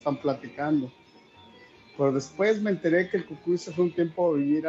están platicando. Pero después me enteré que el Cucuy se fue un tiempo a vivir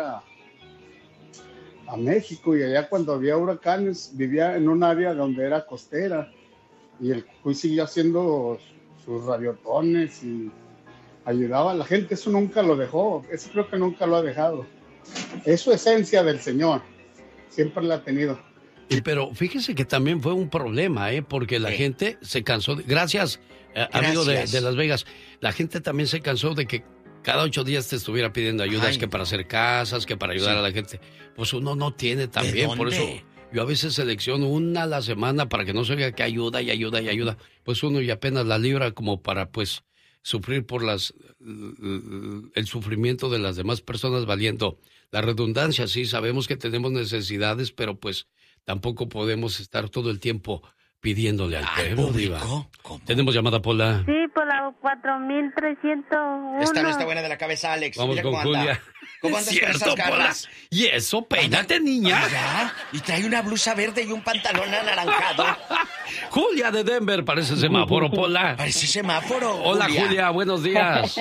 a México, y allá cuando había huracanes vivía en un área donde era costera, y el Cucuy siguió haciendo sus radiotones y ayudaba a la gente. Eso nunca lo dejó, eso creo que nunca lo ha dejado. Es su esencia del señor, siempre la ha tenido. Pero fíjese que también fue un problema, porque la gente se cansó. Gracias, amigo de Las Vegas. La gente también se cansó de que cada 8 días te estuviera pidiendo ayudas, que para hacer casas, que para ayudar a la gente. Pues uno no tiene también, por eso yo a veces selecciono una a la semana para que no se vea que ayuda y ayuda y ayuda. Pues uno y apenas la libra como para, pues, sufrir por el sufrimiento de las demás personas valiendo la redundancia. Sí, sabemos que tenemos necesidades, pero pues tampoco podemos estar todo el tiempo pidiéndole al pueblo, Diva. ¿Tenemos llamada, Pola? Sí, por la 4301. Esta no está buena de la cabeza, Alex. Vamos. Mira con Julia. ¿Cómo andas con esas garras? ¿Y eso? Peínate, niña. ¿Ya? Y trae una blusa verde y un pantalón anaranjado. Julia de Denver, parece semáforo, Pola. Parece semáforo. Hola, Julia, buenos días.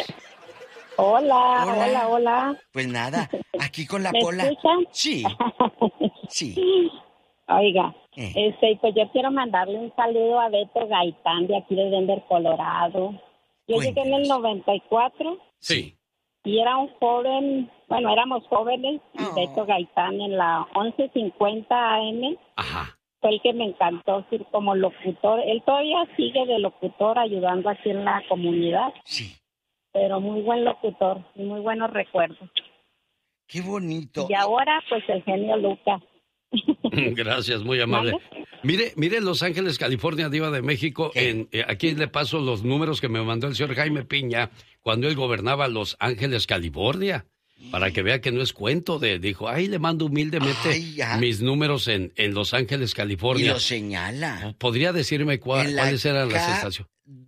Hola. Pues nada, aquí con la Pola. ¿Me escuchan? Sí. Oiga, pues yo quiero mandarle un saludo a Beto Gaitán de aquí de Denver, Colorado. Yo llegué en el 94. Sí. Y era un joven, éramos jóvenes, y Beto Gaitán en la 1150 AM. Ajá. Fue el que me encantó ir como locutor. Él todavía sigue de locutor ayudando aquí en la comunidad. Sí. Pero muy buen locutor y muy buenos recuerdos. Qué bonito. Y ahora, pues, el genio Lucas. Gracias, muy amable. ¿Vale? Mire Los Ángeles, California, Diva de México. Aquí le paso los números que me mandó el señor Jaime Piña cuando él gobernaba Los Ángeles, California. Para que vea que no es cuento dijo, le mando humildemente mis números en Los Ángeles, California. Y lo señala. ¿Podría decirme cuáles eran las estaciones?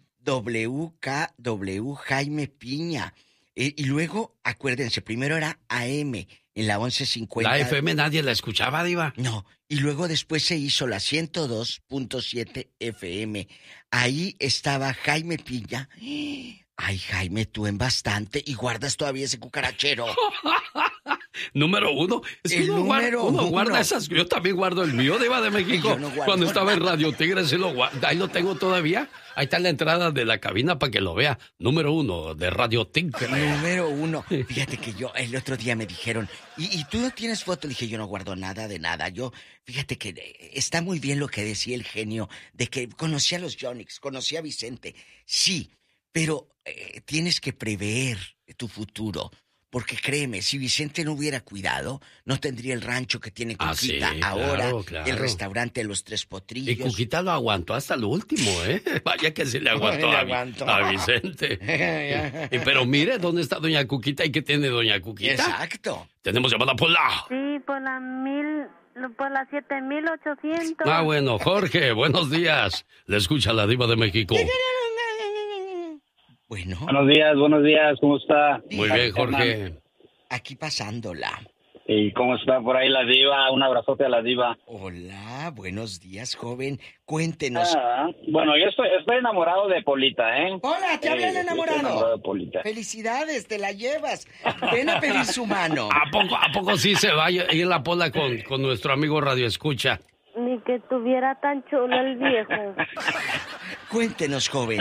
WKW Jaime Piña. Y luego, acuérdense, primero era AM en la 1150. La FM nadie la escuchaba, Diva. No, y luego después se hizo la 102.7 FM. Ahí estaba Jaime Piña. Ay, Jaime, tú en bastante y guardas todavía ese cucarachero. Número uno. Es que uno guarda esas. Yo también guardo el mío, Diva de México. Cuando estaba en Radio Tigre, ahí lo tengo todavía. Ahí está la entrada de la cabina para que lo vea. Número 1 de Radio Tigre. Número 1. Fíjate que el otro día me dijeron, ¿y tú no tienes foto? Le dije, yo no guardo nada de nada. Fíjate que está muy bien lo que decía el genio, de que conocía a los Yonix, conocía a Vicente. Sí, pero tienes que prever tu futuro. Porque créeme, si Vicente no hubiera cuidado, no tendría el rancho que tiene Cuquita ahora, claro. El restaurante Los Tres Potrillos. Y Cuquita lo aguantó hasta lo último, Vaya que se le aguantó a Vicente. Pero mire, ¿dónde está doña Cuquita y qué tiene doña Cuquita? Exacto. Tenemos llamada por Sí, por la 7800. Bueno, Jorge, buenos días. Le escucha la Diva de México. Bueno. Buenos días, ¿cómo está? Muy bien, Jorge. Aquí pasándola. ¿Y cómo está por ahí la Diva? Un abrazote a la Diva. Hola, buenos días, joven. Cuéntenos. Bueno, yo estoy enamorado de Polita, ¿eh? Hola, te habla el enamorado. Estoy enamorado de Polita. Felicidades, te la llevas. Ven a pedir su mano. ¿A poco sí se va a ir la Pola con nuestro amigo Radio Escucha? Ni que tuviera tan chulo el viejo. Cuéntenos, joven.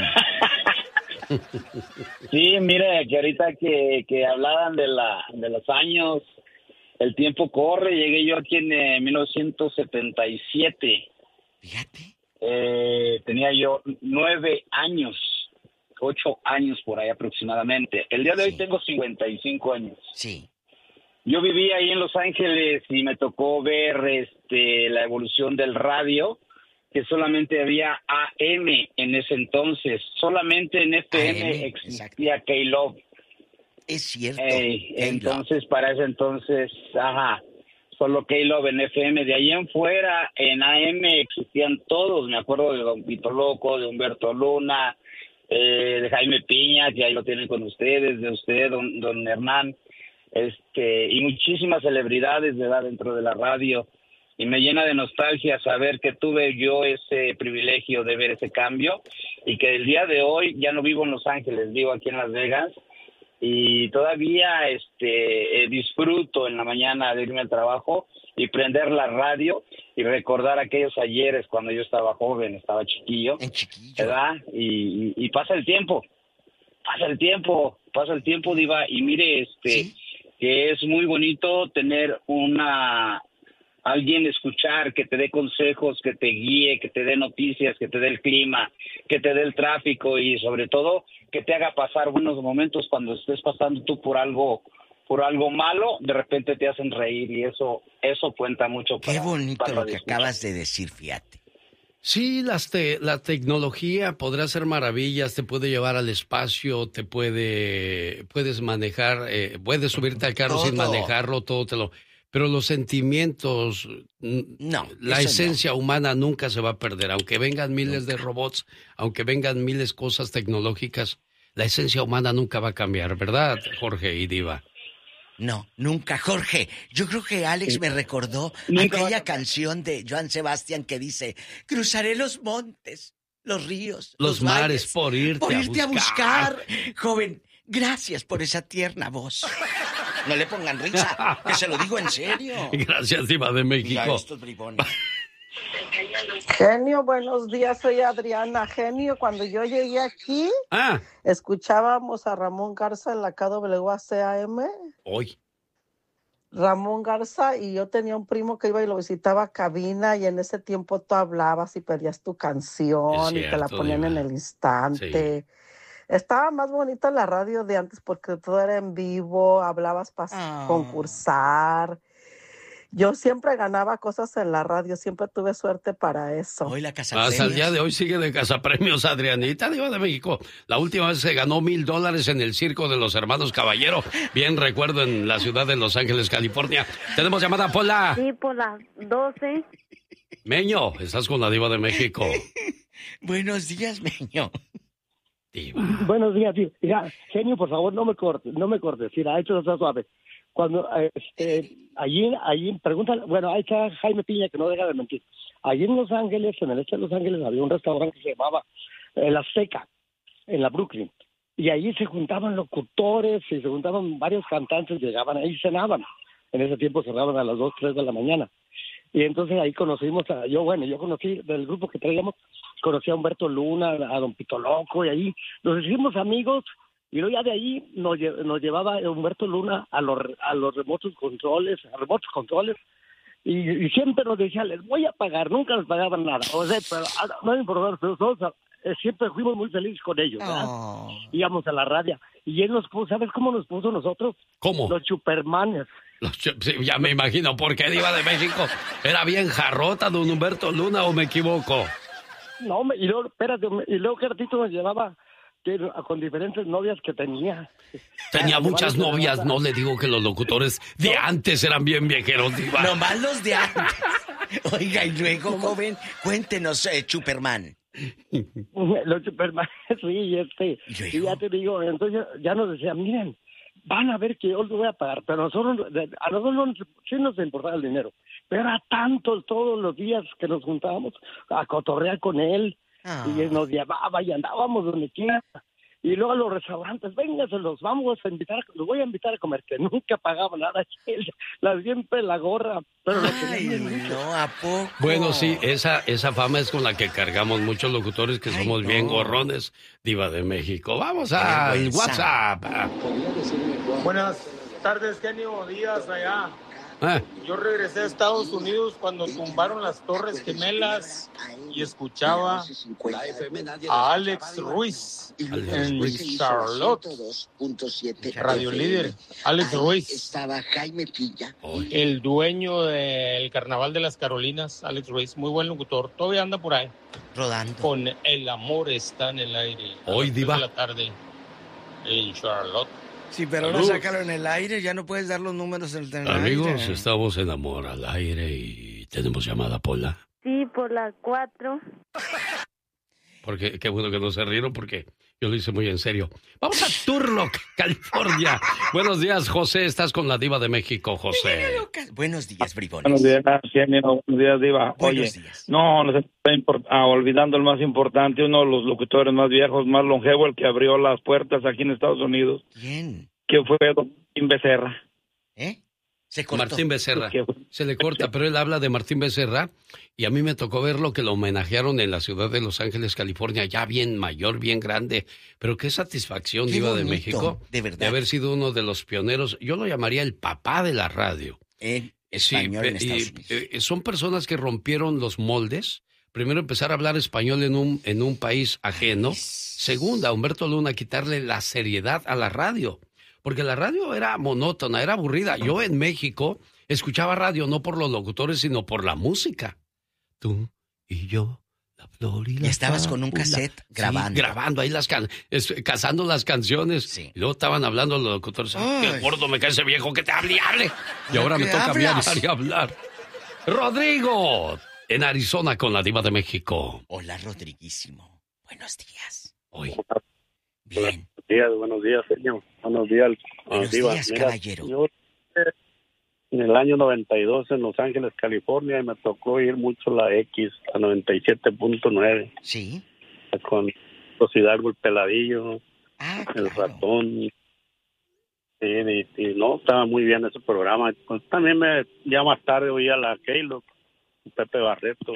Sí, mire, que ahorita que hablaban de los años, el tiempo corre. Llegué yo aquí en 1977. Fíjate. Tenía yo 9 años, 8 años por ahí aproximadamente. El día de hoy tengo 55 años. Sí. Yo viví ahí en Los Ángeles y me tocó ver la evolución del radio, que solamente había AM en ese entonces. Solamente en FM existía K-Love. Es cierto. Entonces, para ese entonces, solo K-Love en FM. De ahí en fuera, en AM existían todos. Me acuerdo de Don Vito Loco, de Humberto Luna, de Jaime Piña, que ahí lo tienen con ustedes, de usted, don Hernán, y muchísimas celebridades de edad dentro de la radio. y me llena de nostalgia saber que tuve yo ese privilegio de ver ese cambio y que el día de hoy ya no vivo en Los Ángeles, vivo aquí en Las Vegas y todavía disfruto en la mañana de irme al trabajo y prender la radio y recordar aquellos ayeres cuando yo estaba joven, estaba chiquillo, ¿verdad? Y pasa el tiempo, Diva, y mire, ¿sí? Que es muy bonito tener alguien escuchar, que te dé consejos, que te guíe, que te dé noticias, que te dé el clima, que te dé el tráfico y sobre todo que te haga pasar buenos momentos cuando estés pasando tú por algo malo, de repente te hacen reír y eso cuenta mucho. Qué bonito lo que acabas de decir, fíjate. Sí, la tecnología podrá hacer maravillas, te puede llevar al espacio, puedes manejar, puedes subirte al carro sin manejarlo, pero los sentimientos, la esencia humana nunca se va a perder, aunque vengan miles de robots, aunque vengan miles de cosas tecnológicas, la esencia humana nunca va a cambiar, ¿verdad, Jorge y Diva? No, nunca, Jorge. Yo creo que Alex me recordó aquella canción de Joan Sebastián que dice: cruzaré los montes, los ríos, los mares, por irte a buscar. Joven, gracias por esa tierna voz. No le pongan risa, que se lo digo en serio. Gracias, Diva de México. Mira estos bribones. Genio, buenos días, soy Adriana. Genio, cuando yo llegué aquí, escuchábamos a Ramón Garza en la KWACAM. Hoy. Ramón Garza, y yo tenía un primo que iba y lo visitaba a cabina, y en ese tiempo tú hablabas y pedías tu canción, cierto, y te la ponían en el instante. Sí. Estaba más bonita la radio de antes porque todo era en vivo, hablabas para concursar. Yo siempre ganaba cosas en la radio, siempre tuve suerte para eso. Hoy la cazapremios. Hasta el día de hoy sigue de cazapremios, Adrianita, Diva de México. La última vez se ganó $1,000 en el circo de los hermanos Caballero. Bien recuerdo, en la ciudad de Los Ángeles, California. ¿Tenemos llamada, Pola? Sí, Pola, 12. Meño, estás con la Diva de México. Buenos días, Meño. Diva. Buenos días, tío. Mira, Genio, por favor, no me cortes. Mira, esto está suave. Cuando allí pregúntale, bueno, ahí está Jaime Piña, que no deja de mentir. Allí en Los Ángeles, en el este de Los Ángeles, había un restaurante que se llamaba La Azteca, en la Brooklyn. Y allí se juntaban locutores y se juntaban varios cantantes, llegaban ahí y cenaban. En ese tiempo cerraban a las 2, 3 de la mañana. Y entonces ahí conocimos yo conocí del grupo que traíamos, conocí a Humberto Luna, a Don Pito Loco, y ahí nos hicimos amigos. Y luego ya de ahí nos llevaba Humberto Luna a los remotos controles, y siempre nos decía, les voy a pagar, nunca les pagaban nada. O sea, pero no importa, pero nosotros siempre fuimos muy felices con ellos, ¿verdad? Íbamos a la radio, y él nos puso, ¿sabes cómo nos puso nosotros? ¿Cómo? Los Supermanes. Sí, ya me imagino, ¿por qué, Diva de México? ¿Era bien jarrota don Humberto Luna o me equivoco? No, y luego, espérate, y luego que ratito nos llevaba con diferentes novias que tenía. Tenía muchas novias, no le digo que los locutores de antes eran bien viejeros, Diva. Nomás los de antes. Oiga, y luego, joven, cuéntenos, Superman. Los Superman, sí, y ya te digo, entonces ya nos decían, miren, van a ver que yo les voy a pagar, pero a nosotros sí nos importaba el dinero, pero era tanto todos los días que nos juntábamos a cotorrear con él. Y él nos llevaba y andábamos donde quiera. Y luego a los restaurantes, vénganse, los voy a invitar a comer, que nunca pagaba nada. Siempre la gorra, pero no, ¿a poco? Bueno, sí, esa fama es con la que cargamos muchos locutores que somos bien gorrones, Diva de México. Vamos al WhatsApp. Buenas tardes, Genio, días allá. Yo regresé a Estados Unidos cuando tumbaron las Torres Gemelas y escuchaba a Alex Ruiz en Charlotte, Radio Líder. Alex Ruiz, estaba Jaime Piña, el dueño del Carnaval de las Carolinas. Alex Ruiz, muy buen locutor, todavía anda por ahí rodando con El amor está en el aire. Hoy, Diva, de la tarde en Charlotte. Sí, pero ahora sácalo en el aire, ya no puedes dar los números en el aire. Amigos, estamos en Amor al Aire y tenemos llamada, Pola. Sí, por las 4. Porque qué bueno que no se rieron, porque Yo lo hice muy en serio. Vamos a Turlock, California. Buenos días, José. Estás con la Diva de México, José. Buenos días, bribones. Buenos días, genio. Buenos días, Diva. Buenos días. No se está olvidando el más importante, uno de los locutores más viejos, más longevo, el que abrió las puertas aquí en Estados Unidos. ¿Quién? Que fue Martín Becerra. Se cortó. Martín Becerra. Se le corta, pero él habla de Martín Becerra y a mí me tocó verlo que lo homenajearon en la ciudad de Los Ángeles, California, ya bien mayor, bien grande. Pero qué satisfacción, Diva de México, de verdad, de haber sido uno de los pioneros. Yo lo llamaría el papá de la radio. En español en Estados Unidos. Son personas que rompieron los moldes. Primero, empezar a hablar español en un país ajeno. Segunda, Humberto Luna, quitarle la seriedad a la radio. Porque la radio era monótona, era aburrida. Yo en México escuchaba radio no por los locutores, sino por la música. Tú y yo, la flor y la... Y estabas con un cassette grabando. Sí, grabando ahí cazando las canciones. Sí. Y luego estaban hablando los locutores. ¡Qué gordo me cae ese viejo que te hable y hable! Y ahora me toca a mí hablar y hablar. Rodrigo, en Arizona con la Diva de México. Hola, Rodriguísimo. Buenos días. Hoy. Bien. Buenos días, señor. Buenos días, Diva. Días, caballero. Yo en el año 92 en Los Ángeles, California, y me tocó ir mucho la X, a 97.9. Sí. Con Los Hidalgo, el Peladillo, el Ratón. Sí, y no, estaba muy bien ese programa. Pues, también ya más tarde oía la Keilo, Pepe Barreto.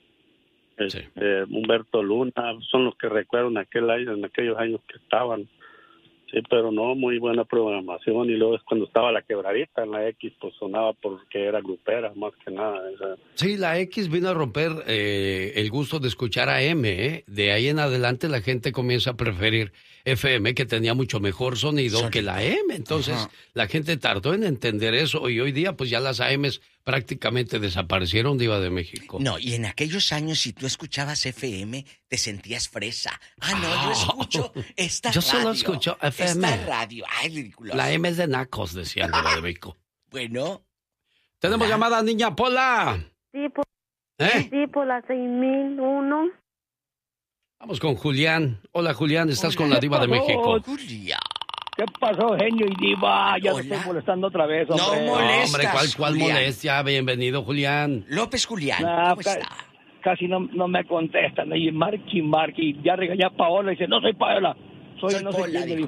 Humberto Luna, son los que recuerdo en aquellos años que estaban. Sí, pero no, muy buena programación. Y luego es cuando estaba la quebradita en la X, pues sonaba porque era grupera, más que nada. Sí, la X vino a romper el gusto de escuchar AM, ¿eh? De ahí en adelante la gente comienza a preferir FM, que tenía mucho mejor sonido que la AM. Entonces, la gente tardó en entender eso. Y hoy día, pues ya las AMs prácticamente desaparecieron, Diva de México. No, y en aquellos años, si tú escuchabas FM, te sentías fresa. No, yo escucho esta radio. Yo solo escucho FM. Esta radio. Ay, ridículo. La M es de nacos, decía el Diva de México. Bueno. Tenemos llamada, niña Pola. Sí, por la 6001. Vamos con Julián. Hola, Julián, estás con la Diva de México. Julián. ¿Qué pasó, genio y diva? Ya te estoy molestando otra vez, hombre. No molestas, hombre, ¿cuál molestia? Bienvenido, Julián. López Julián, ¿cómo está? Casi no me contestan. Y Marky. Ya regañé a Paola y dice, no soy Paola. Soy no Pola, sé quién.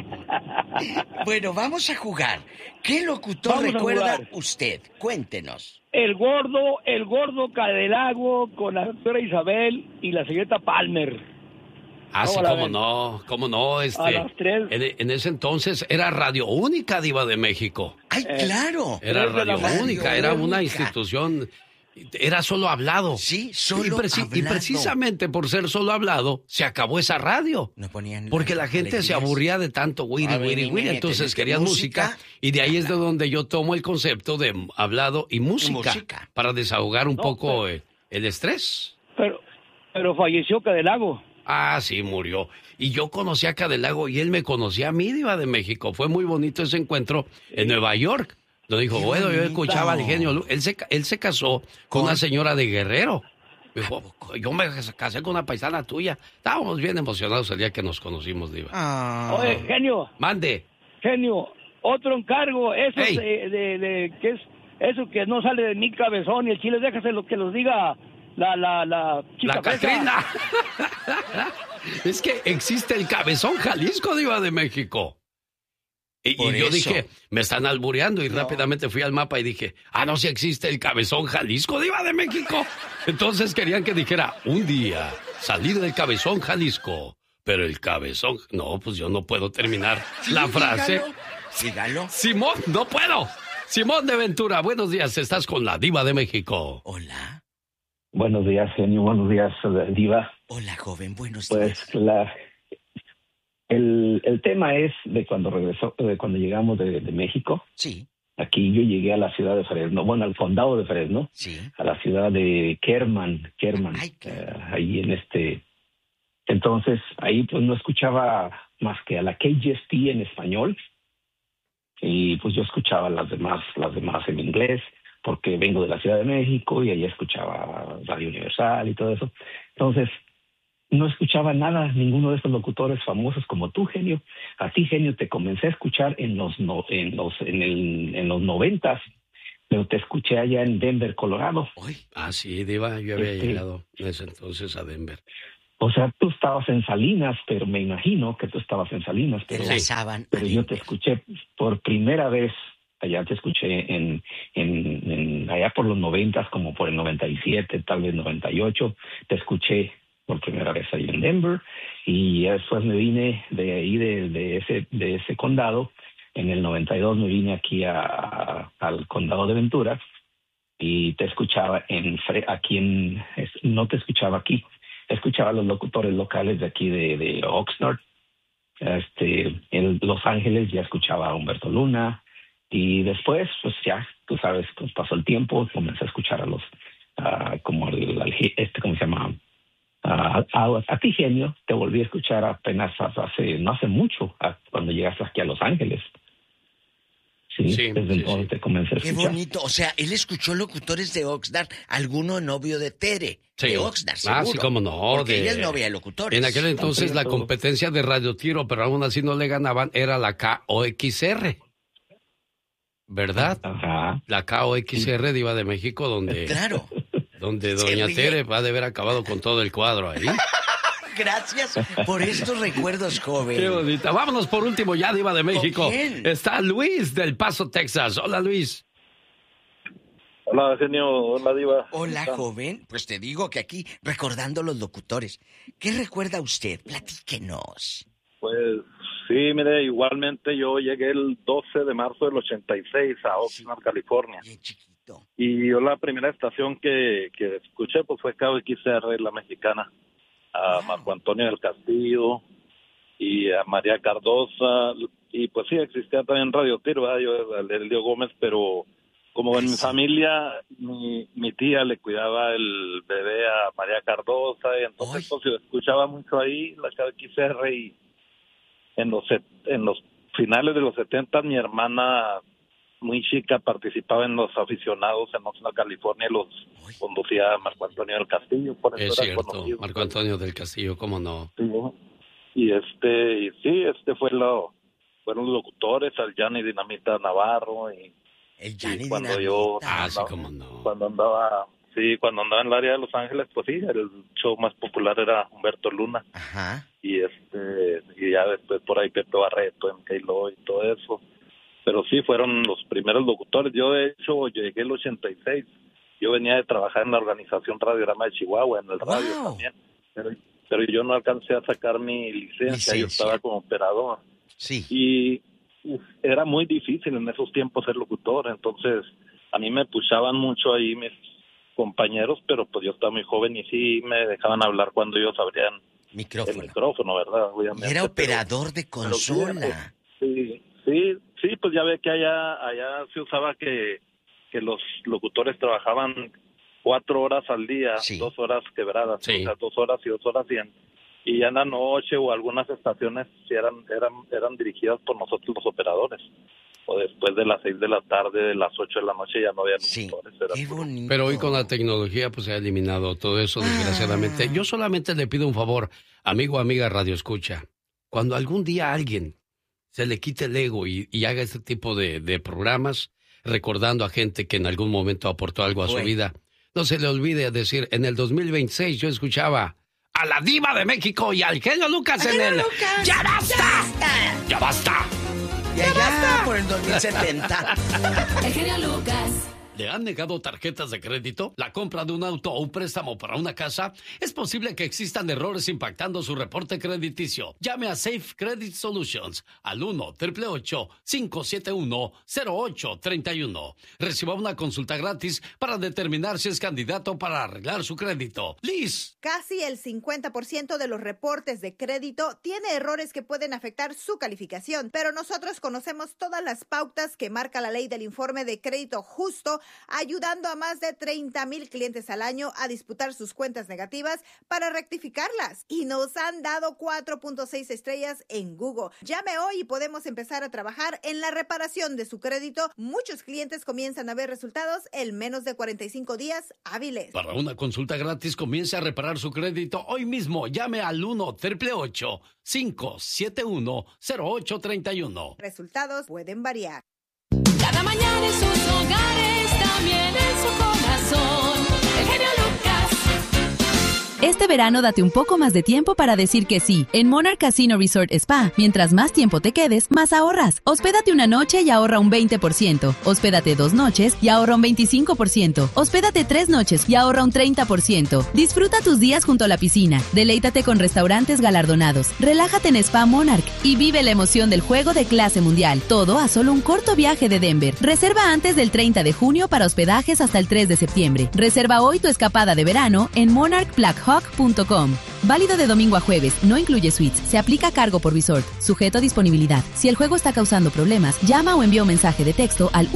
Bueno, vamos a jugar. ¿Qué locutor recuerda usted? Cuéntenos. El gordo Cadelago con la doctora Isabel y la señorita Palmer. Sí, cómo no. A las 3. En ese entonces era Radio Única, Diva de México. ¡Ay, claro! Era Radio Única, era una institución, era solo hablado. Sí, solo hablado. Y precisamente por ser solo hablado, se acabó esa radio. No ponían porque la gente se aburría de tanto wiri, entonces querían música. Y de ahí es de donde yo tomo el concepto de hablado y música. Para desahogar un poco el estrés. Pero falleció Cadelago. Sí, murió. Y yo conocí a Cadelago y él me conocía a mí, Diva de México. Fue muy bonito ese encuentro en Nueva York. Lo dijo, bueno, yo escuchaba al genio. Él se casó con una señora de Guerrero. Dijo, yo me casé con una paisana tuya. Estábamos bien emocionados el día que nos conocimos, Diva. Oye, genio. Mande. Genio, otro encargo. Eso de que es eso que no sale de mi cabezón y el chile, déjase lo que los diga la chica. La Catrina. Es que existe el Cabezón Jalisco, Diva de México. Y yo dije, me están albureando y rápidamente fui al mapa y dije, no, si existe el Cabezón Jalisco, Diva de México. Entonces querían que dijera, un día salir del Cabezón Jalisco, pero el Cabezón... No, pues yo no puedo terminar la frase. Dígalo. Simón, no puedo. Simón de Ventura, buenos días, estás con la Diva de México. Hola. Buenos días, genio. Buenos días, Diva. Hola, joven. Buenos días. Pues el tema es de cuando llegamos de México. Sí. Aquí yo llegué a la ciudad de Fresno, al condado de Fresno. Sí. A la ciudad de Kerman. Ahí entonces, ahí pues no escuchaba más que a la KGST en español. Y pues yo escuchaba las demás en inglés, porque vengo de la Ciudad de México y allá escuchaba Radio Universal y todo eso. Entonces, no escuchaba nada, ninguno de esos locutores famosos como tú, genio. A ti, genio, te comencé a escuchar en los 90s, pero te escuché allá en Denver, Colorado. Ah, sí, Diva, yo había llegado en ese entonces a Denver. O sea, tú estabas en Salinas, pero me imagino que tú estabas en Salinas. Pero yo te escuché por primera vez, allá te escuché en allá por los 90s, como por el 97, tal vez 98, te escuché por primera vez ahí en Denver, y después me vine de ahí, de ese condado. En el 92 me vine aquí al condado de Ventura, y te escuchaba no te escuchaba aquí, escuchaba a los locutores locales de aquí de Oxnard. En Los Ángeles ya escuchaba a Humberto Luna, y después, pues ya, tú sabes, pues pasó el tiempo, comencé a escuchar a los, ¿cómo se llama? A ti, genio, te volví a escuchar apenas no hace mucho, cuando llegaste aquí a LosÁngeles. Sí, desde entonces te comencé a escuchar. Qué bonito, o sea, él escuchó locutores de Oxnard, alguno novio de Tere, de Oxnard, seguro. Sí, cómo no. Porque ella es novia de locutores. En aquel entonces la competencia de Radio Tiro, pero aún así no le ganaban, era la KOXR. ¿Verdad? Ajá. La KOXR, Diva de México, donde... Claro. Donde doña Tere va a haber acabado con todo el cuadro ahí. Gracias por estos recuerdos, joven. Qué bonita. Vámonos por último ya, Diva de México. Está Luis del Paso, Texas. Hola, Luis. Hola, genio. Hola, Diva. Hola, joven. Pues te digo que aquí, recordando los locutores. ¿Qué recuerda usted? Platíquenos. Pues sí, mire, igualmente yo llegué el 12 de marzo del 86 a Oxnard, California. Bien chiquito. Y yo la primera estación que escuché pues fue KXR, la mexicana, a Marco Antonio del Castillo y a María Cardosa, y pues sí, existía también Radio Tiro, ¿verdad? Yo, el Elio Gómez, pero como en mi familia, mi tía le cuidaba el bebé a María Cardosa, y entonces pues yo escuchaba mucho ahí la KXR, y en los finales de los 70 mi hermana muy chica participaba en los aficionados en Oxnard, California, y los conducía Marco Antonio del Castillo, por eso es era cierto, conocido. Marco Antonio del Castillo, cómo no. Sí, y fueron los locutores, al Gianni Dinamita Navarro, y cuando yo sí, cómo no. cuando andaba en el área de Los Ángeles, pues sí, el show más popular era Humberto Luna. Ajá. Y ya después por ahí Pepe Barreto, MK y todo eso. Pero sí, fueron los primeros locutores. Yo, de hecho, llegué el 86. Yo venía de trabajar en la organización Radiorama de Chihuahua, en el radio también. Pero yo no alcancé a sacar mi licencia. Yo estaba como operador. Sí. Y era muy difícil en esos tiempos ser locutor. Entonces, a mí me pushaban mucho ahí mis compañeros, pero pues yo estaba muy joven y sí me dejaban hablar cuando ellos abrían el micrófono, ¿verdad? Obviamente. Era operador de consola. Sí, pues ya ve que allá se usaba que los locutores trabajaban 4 horas al día, 2 horas quebradas, o sea, 2 horas y 2 horas y ya en la noche o algunas estaciones eran dirigidas por nosotros los operadores. O después de las 6 de la tarde, de las 8 de la noche ya no había locutores. Qué bonito. Pero hoy con la tecnología pues se ha eliminado todo eso, desgraciadamente. Yo solamente le pido un favor, amigo, amiga, Radio Escucha. Cuando algún día alguien se le quite el ego y haga este tipo de programas, recordando a gente que en algún momento aportó algo a su vida. No se le olvide decir, en el 2026 yo escuchaba a la Diva de México y al genio Lucas en el... ¡Ya basta! ¡Ya basta! Y allá por el 2070. El genio Lucas. ¿Le han negado tarjetas de crédito? ¿La compra de un auto o un préstamo para una casa? Es posible que existan errores impactando su reporte crediticio. Llame a Safe Credit Solutions al 1-888-571-0831. Reciba una consulta gratis para determinar si es candidato para arreglar su crédito. Liz. Casi el 50% de los reportes de crédito tiene errores que pueden afectar su calificación, pero nosotros conocemos todas las pautas que marca la ley del informe de crédito justo ayudando a más de 30,000 clientes al año a disputar sus cuentas negativas para rectificarlas. Y nos han dado 4.6 estrellas en Google. Llame hoy y podemos empezar a trabajar en la reparación de su crédito. Muchos clientes comienzan a ver resultados en menos de 45 días hábiles. Para una consulta gratis, comience a reparar su crédito hoy mismo. Llame al 1-888-571-0831. Resultados pueden variar. Cada mañana en sus hogares, también en su corazón. El genio Lucas. Este verano date un poco más de tiempo para decir que sí. En Monarch Casino Resort Spa, mientras más tiempo te quedes, más ahorras. Hospédate una noche y ahorra un 20%. Hospédate 2 noches y ahorra un 25%. Hospédate 3 noches y ahorra un 30%. Disfruta tus días junto a la piscina. Deleítate con restaurantes galardonados. Relájate en Spa Monarch y vive la emoción del juego de clase mundial. Todo a solo un corto viaje de Denver. Reserva antes del 30 de junio para hospedajes hasta el 3 de septiembre. Reserva hoy tu escapada de verano en monarchblackhawk.com. Válido de domingo a jueves, no incluye suites, se aplica cargo por resort, sujeto a disponibilidad. Si el juego está causando problemas, llama o envía un mensaje de texto al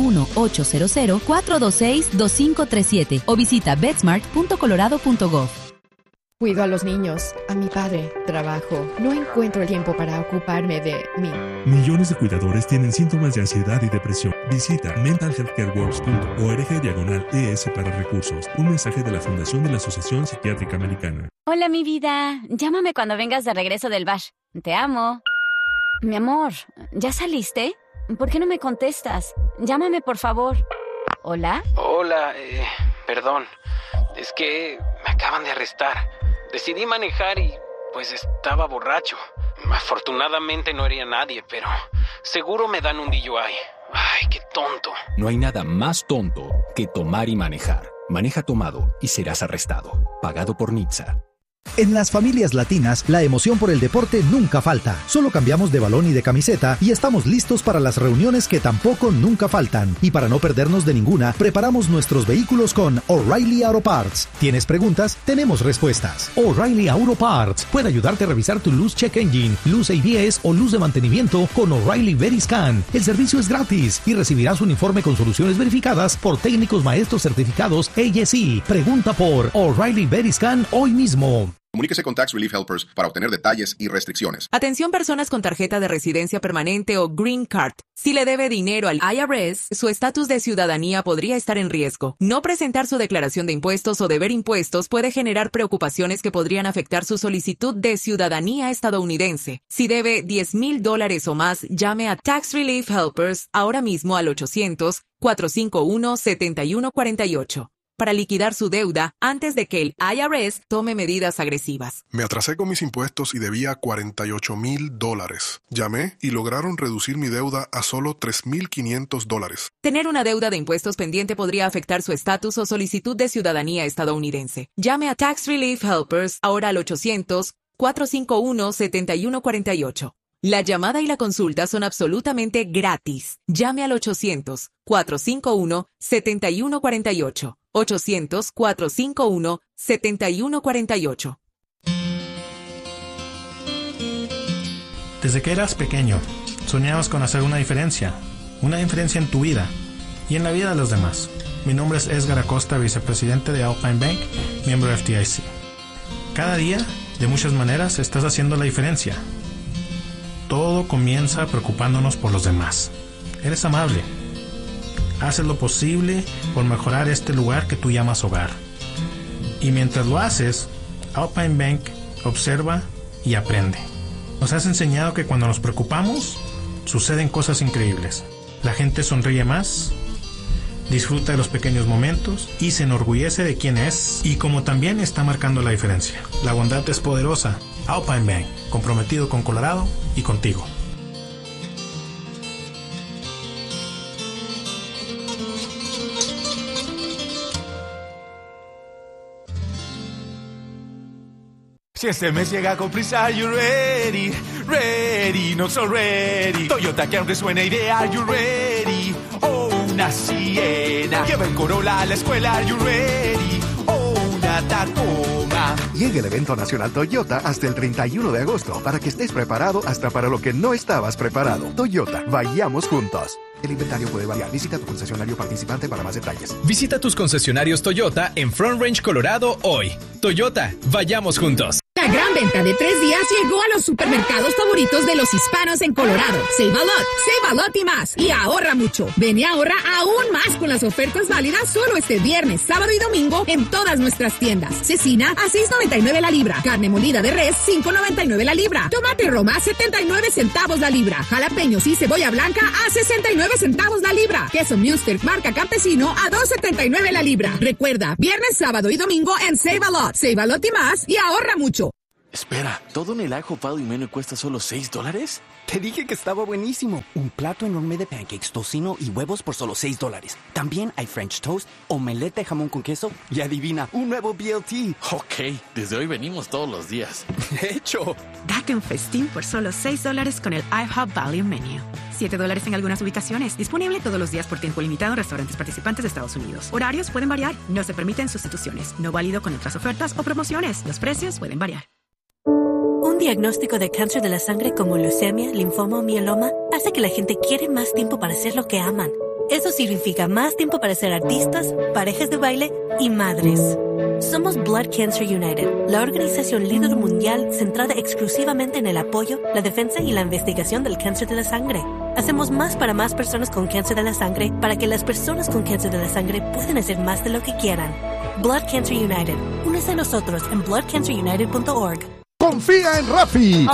1-800-426-2537 o visita betsmart.colorado.gov. Cuido a los niños, a mi padre, trabajo. No encuentro el tiempo para ocuparme de mí. Millones de cuidadores tienen síntomas de ansiedad y depresión. Visita mentalhealthcareworks.org/ES para recursos. Un mensaje de la Fundación de la Asociación Psiquiátrica Americana. Hola, mi vida. Llámame cuando vengas de regreso del bash. Te amo. Mi amor, ¿ya saliste? ¿Por qué no me contestas? Llámame, por favor. ¿Hola? Hola, perdón. Es que me acaban de arrestar. Decidí manejar y, pues, estaba borracho. Afortunadamente no hería a nadie, pero seguro me dan un DUI. Ay, qué tonto. No hay nada más tonto que tomar y manejar. Maneja tomado y serás arrestado. Pagado por NHTSA. En las familias latinas, la emoción por el deporte nunca falta. Solo cambiamos de balón y de camiseta y estamos listos para las reuniones que tampoco nunca faltan. Y para no perdernos de ninguna, preparamos nuestros vehículos con O'Reilly Auto Parts. ¿Tienes preguntas? Tenemos respuestas. O'Reilly Auto Parts puede ayudarte a revisar tu luz check engine, luz ABS o luz de mantenimiento con O'Reilly Veriscan. El servicio es gratis y recibirás un informe con soluciones verificadas por técnicos maestros certificados ASE. Pregunta por O'Reilly Veriscan hoy mismo. Comuníquese con Tax Relief Helpers para obtener detalles y restricciones. Atención personas con tarjeta de residencia permanente o Green Card. Si le debe dinero al IRS, su estatus de ciudadanía podría estar en riesgo. No presentar su declaración de impuestos o deber impuestos puede generar preocupaciones que podrían afectar su solicitud de ciudadanía estadounidense. Si debe $10,000 o más, llame a Tax Relief Helpers ahora mismo al 800-451-7148. Para liquidar su deuda antes de que el IRS tome medidas agresivas. Me atrasé con mis impuestos y debía $48,000. Llamé y lograron reducir mi deuda a solo $3,500. Tener una deuda de impuestos pendiente podría afectar su estatus o solicitud de ciudadanía estadounidense. Llame a Tax Relief Helpers ahora al 800-451-7148. La llamada y la consulta son absolutamente gratis. Llame al 800-451-7148. 800-451-7148. Desde que eras pequeño, soñabas con hacer una diferencia en tu vida y en la vida de los demás. Mi nombre es Edgar Acosta, vicepresidente de Alpine Bank, miembro de FDIC. Cada día, de muchas maneras, estás haciendo la diferencia. Todo comienza preocupándonos por los demás. Eres amable. Haces lo posible por mejorar este lugar que tú llamas hogar. Y mientras lo haces, Alpine Bank observa y aprende. Nos has enseñado que cuando nos preocupamos, suceden cosas increíbles. La gente sonríe más, disfruta de los pequeños momentos y se enorgullece de quién es y como también está marcando la diferencia. La bondad es poderosa. Alpine Bank, comprometido con Colorado y contigo. Si este mes llega con prisa, are you ready? Ready, not so ready. Toyota que aunque suene idea, are you ready? Oh, una Siena. Lleva el Corolla a la escuela, are you ready? Oh, una Tacoma. Llega el evento nacional Toyota hasta el 31 de agosto para que estés preparado hasta para lo que no estabas preparado. Toyota, vayamos juntos. El inventario puede variar. Visita tu concesionario participante para más detalles. Visita tus concesionarios Toyota en Front Range, Colorado hoy. Toyota, vayamos juntos. La gran venta de 3 días llegó a los supermercados favoritos de los hispanos en Colorado. Save a lot y más. Y ahorra mucho. Ven y ahorra aún más con las ofertas válidas solo este viernes, sábado y domingo en todas nuestras tiendas. Cecina a $6.99 la libra. Carne molida de res, $5.99 la libra. Tomate Roma, 79 centavos la libra. Jalapeños y cebolla blanca a 69 centavos la libra. Queso Munster marca Campesino a $2.79 la libra. Recuerda, viernes, sábado y domingo en Save a lot y más y ahorra mucho. Espera, ¿todo en el IHOP Value Menu cuesta solo $6? Te dije que estaba buenísimo. Un plato enorme de pancakes, tocino y huevos por solo $6. También hay French toast, omelette de jamón con queso y adivina, un nuevo BLT. Ok, desde hoy venimos todos los días. De hecho. Date un festín por solo $6 con el IHOP Value Menu. $7 en algunas ubicaciones. Disponible todos los días por tiempo limitado en restaurantes participantes de Estados Unidos. Horarios pueden variar. No se permiten sustituciones. No válido con otras ofertas o promociones. Los precios pueden variar. Un diagnóstico de cáncer de la sangre como leucemia, linfoma o mieloma hace que la gente quiere más tiempo para hacer lo que aman. Eso significa más tiempo para ser artistas, parejas de baile y madres. Somos Blood Cancer United, la organización líder mundial centrada exclusivamente en el apoyo, la defensa y la investigación del cáncer de la sangre. Hacemos más para más personas con cáncer de la sangre para que las personas con cáncer de la sangre puedan hacer más de lo que quieran. Blood Cancer United. Únese a nosotros en bloodcancerunited.org. Confía en Rappi.